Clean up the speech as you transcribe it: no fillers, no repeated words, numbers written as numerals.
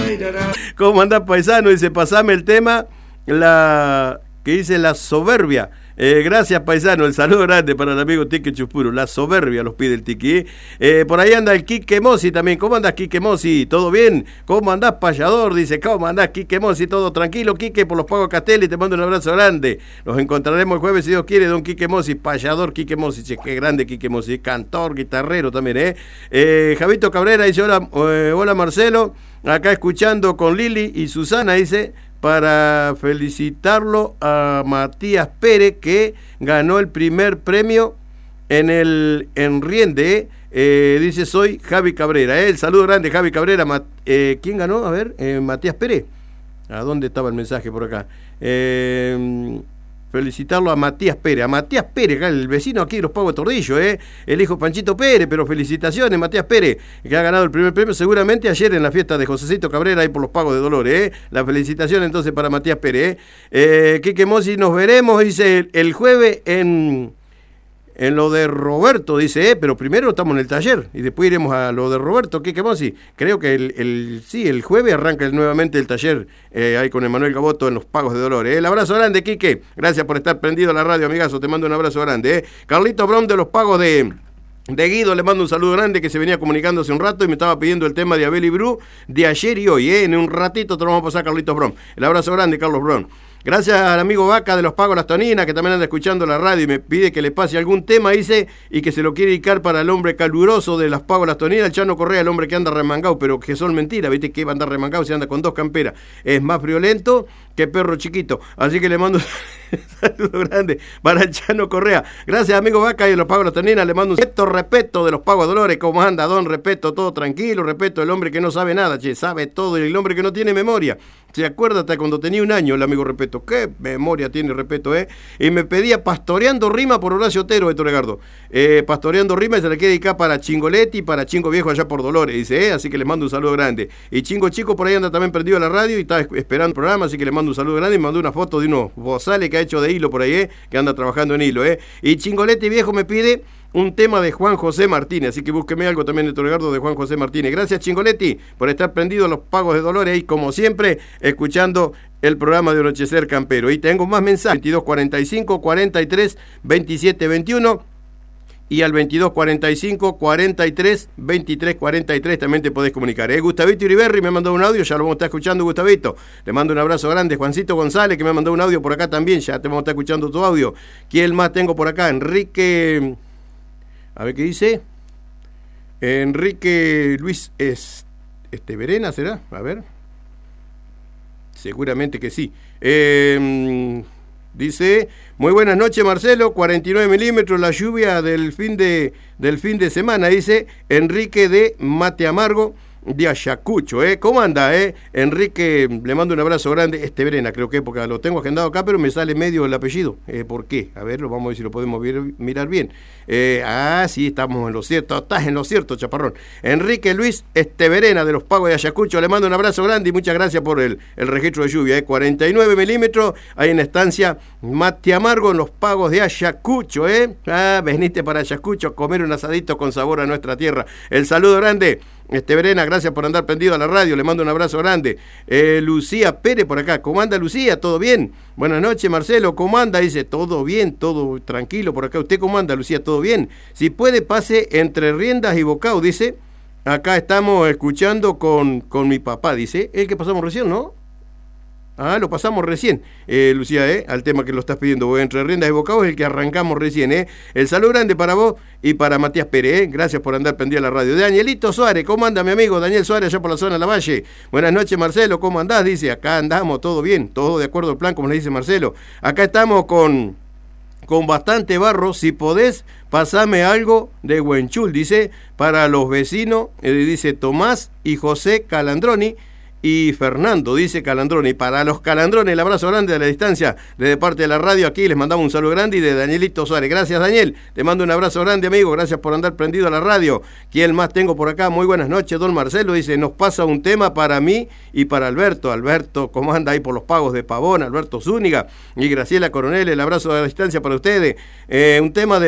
¿Cómo andás, paisano? Dice, pasame el tema, que dice la soberbia. Gracias, paisano, el saludo grande para el amigo Tique Chuspuro. La soberbia los pide el Tiki. Por ahí anda el Quique Mossi también. ¿Cómo andás, Quique Mossi? ¿Todo bien? ¿Cómo andás, payador? Dice, ¿cómo andás, Quique Mossi? ¿Todo tranquilo, Quique? Por los pagos Castelli, te mando un abrazo grande. Nos encontraremos el jueves, si Dios quiere, don Quique Mossi, payador Quique Mossi. Che, qué grande Quique Mossi, cantor, guitarrero también, Javito Cabrera dice, hola Marcelo, acá escuchando con Lili y Susana, dice, para felicitarlo a Matías Pérez, que ganó el primer premio en Riende. Dice, soy Javi Cabrera. El saludo grande, Javi Cabrera. ¿Quién ganó? A ver, Matías Pérez. ¿A dónde estaba el mensaje por acá? Felicitarlo a Matías Pérez, el vecino aquí de los Pagos de Tordillo, el hijo Panchito Pérez, pero felicitaciones, Matías Pérez, que ha ganado el primer premio seguramente ayer en la fiesta de Josecito Cabrera ahí por los Pagos de Dolores, la felicitación entonces para Matías Pérez. Quique Mossi, nos veremos, dice, el jueves en lo de Roberto, dice, pero primero estamos en el taller y después iremos a lo de Roberto, Quique Mossi. Creo que el jueves arranca nuevamente el taller ahí con Emanuel Gaboto en los Pagos de Dolores. El abrazo grande, Quique. Gracias por estar prendido a la radio, amigazo. Te mando un abrazo grande. Carlito Brown de los Pagos de Guido, le mando un saludo grande, que se venía comunicando hace un rato y me estaba pidiendo el tema de Abel y Bru de ayer y hoy. En un ratito te lo vamos a pasar, Carlitos Brown. El abrazo grande, Carlos Brown. Gracias al amigo Vaca de los Pagos Las Toninas, que también anda escuchando la radio y me pide que le pase algún tema, dice, y que se lo quiere dedicar para el hombre caluroso de los Pagos Las Toninas, el Chano Correa, el hombre que anda remangado, pero que son mentiras, viste que va a andar remangado si anda con 2 camperas. Es más friolento que perro chiquito. Así que le mando un saludo grande para el Chano Correa. Gracias, amigo Vaca y de los Pagos Las Toninas, le mando un respeto de los Pagos Dolores. ¿Cómo anda, don? Respeto, todo tranquilo, respeto el hombre que no sabe nada, che, sabe todo, y el hombre que no tiene memoria. Se acuerda hasta cuando tenía 1 año el amigo Repeto. Qué memoria tiene Repeto, Y me pedía Pastoreando Rima por Horacio Otero, Héctor Legardo. Pastoreando Rima, y se le quiere dedicar para Chingoletti y para Chingo Viejo allá por Dolores, dice, así que les mando un saludo grande. Y Chingo Chico por ahí anda también perdido a la radio y está esperando el programa, así que le mando un saludo grande y me mandó una foto de unos bozales que ha hecho de hilo por ahí, que anda trabajando en hilo, Y Chingoletti Viejo me pide un tema de Juan José Martínez, así que búsqueme algo también de Torgardo de Juan José Martínez. Gracias, Chingoletti, por estar prendido a los Pagos de Dolores y como siempre escuchando el programa de Anochecer Campero. Y tengo más mensajes, 2245 43 27 21 y al 2245 43 23 43 también te podés comunicar. Gustavito Iriberri me mandó un audio, ya lo vamos a estar escuchando, Gustavito. Le mando un abrazo grande. Juancito González, que me mandó un audio por acá también, ya te vamos a estar escuchando tu audio. ¿Quién más tengo por acá? Enrique... A ver qué dice. Enrique Luis Verena, ¿será? A ver. Seguramente que sí. Dice, muy buenas noches, Marcelo, 49 milímetros, la lluvia del fin de semana, dice Enrique de Mate Amargo de Ayacucho, ¿Cómo anda, Enrique, le mando un abrazo grande. Verena, creo que porque lo tengo agendado acá, pero me sale medio el apellido. ¿Por qué? A ver, vamos a ver si lo podemos mirar bien. Sí, estamos en lo cierto. Estás en lo cierto, chaparrón. Enrique Luis Verena de los Pagos de Ayacucho, le mando un abrazo grande y muchas gracias por el registro de lluvia, 49 milímetros, ahí en la estancia Mate Amargo en los Pagos de Ayacucho, veniste para Ayacucho a comer un asadito con sabor a nuestra tierra. El saludo grande. Verena, gracias por andar prendido a la radio, le mando un abrazo grande. Lucía Pérez por acá, ¿cómo anda, Lucía? ¿Todo bien? Buenas noches, Marcelo, ¿cómo anda? Dice, todo bien, todo tranquilo por acá. ¿Usted cómo anda, Lucía? ¿Todo bien? Si puede, pase entre Riendas y Bocao, dice. Acá estamos escuchando con mi papá, dice. El que pasamos recién, ¿no? Lo pasamos recién, Lucía, al tema que lo estás pidiendo. Entre Riendas y Bocao es el que arrancamos recién, El saludo grande para vos y para Matías Pérez, Gracias por andar pendiente a la radio. Danielito Suárez, ¿cómo anda, mi amigo? Daniel Suárez, allá por la zona de la Valle. Buenas noches, Marcelo, ¿cómo andás? Dice, acá andamos, todo bien, todo de acuerdo al plan, como le dice Marcelo. Acá estamos con bastante barro. Si podés, pasame algo de Huenchul, dice, para los vecinos, dice Tomás y José Calandroni. Y Fernando, dice Calandroni. Para los Calandrones, el abrazo grande de la distancia, desde parte de la radio aquí, les mandamos un saludo grande y de Danielito Suárez. Gracias, Daniel, te mando un abrazo grande, amigo, gracias por andar prendido a la radio. ¿Quién más tengo por acá? Muy buenas noches, don Marcelo, dice, nos pasa un tema para mí y para Alberto. Alberto, ¿cómo anda ahí por los Pagos de Pavón? Alberto Zúñiga y Graciela Coronel, el abrazo de la distancia para ustedes. Un tema de